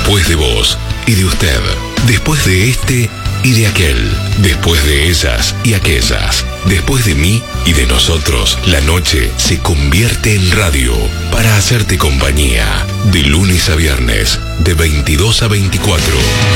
Después de vos y de usted. Después de este y de aquel. Después de ellas y aquellas. Después de mí y de nosotros, la noche se convierte en radio para hacerte compañía. De lunes a viernes, de 22 a 24.